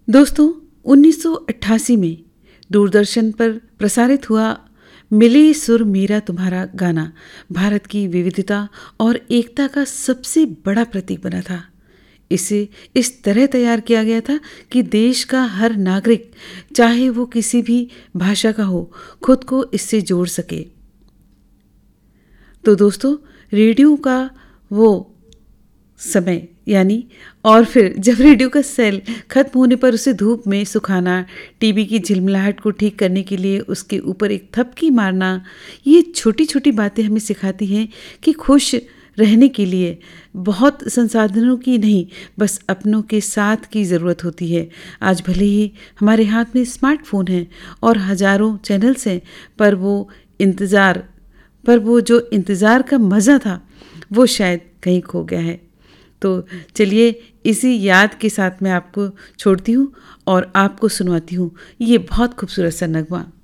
दोस्तों, 1988 में दूरदर्शन पर प्रसारित हुआ मिले सुर मेरा तुम्हारा गाना भारत की विविधता और एकता का सबसे बड़ा प्रतीक बना था। इसे इस तरह तैयार किया गया था कि देश का हर नागरिक, चाहे वो किसी भी भाषा का हो, खुद को इससे जोड़ सके। तो दोस्तों, रेडियो का वो समय यानी और फिर जब रेडियो का सेल खत्म होने पर उसे धूप में सुखाना, टीवी की झिलमिलाहट को ठीक करने के लिए उसके ऊपर एक थपकी मारना, ये छोटी छोटी बातें हमें सिखाती हैं कि खुश रहने के लिए बहुत संसाधनों की नहीं, बस अपनों के साथ की ज़रूरत होती है। आज भले ही हमारे हाथ में स्मार्टफोन है और हज़ारों चैनल्स हैं, पर वो जो इंतज़ार का मज़ा था वो शायद कहीं खो गया है। तो चलिए इसी याद के साथ मैं आपको छोड़ती हूँ और आपको सुनवाती हूँ ये बहुत खूबसूरत सा नगमा।